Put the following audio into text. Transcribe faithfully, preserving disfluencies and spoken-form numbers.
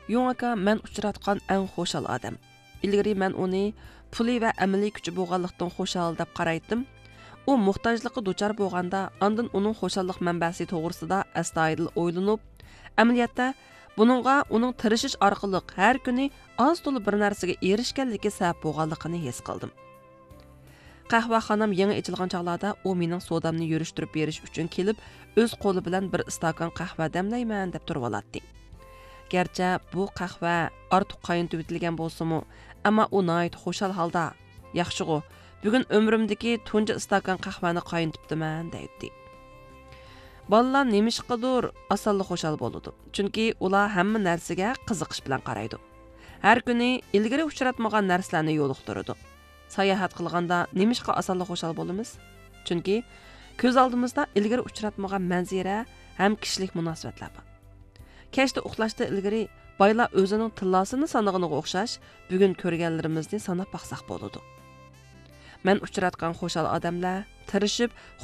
Yung aka men uchratgan eng xo'shal odam. Ilgari men uni puli va amaliy kuchi bo'lganlikdan xo'shal deb qaraydim. U muhtojlikqa duchor bo'lganda, ondan uning xo'shallik manbasi to'g'risida astoydil o'ylanib, amaliyotda buningga uning tirishish orqali har kuni oz to'la bir narsaga erishganligi sabab bo'lganligini his qildim. Qahvaxonam yangi ochilgan chog'larda u mening sodamni yurishtirib berish uchun kelib, o'z qo'li bilan bir stakan qahva damlayman deb turib oladi. Gerçi bu qahva ortiq qayintib etilgan bo'lsa-mu, ammo u nihoyat xo'shal holda, yaxshi-ku, bugun umrimdagi tunji stakan qahvani qayintibdiman deydi. Bolalar nemishqidir osonli xo'shal bo'ladi. Chunki ular hamma narsaga qiziqish bilan qaraydi. Har kuni ilgari uchratmagan narsalarni yo'liqtiradi. Sayohat qilganda nemishqa osonli xo'shal bo'lamiz? Chunki ko'z oldimizda ilgari uchratmagan manzara ham kishilik munosabatlar bor. Kechda uxlashda ilgari boylar o'zining tillasini sanag'iniga o'xshash, bugun ko'rganlarimizni sanab baqsaq bo'ladi. Men uchratgan xo'shal odamlar tirishib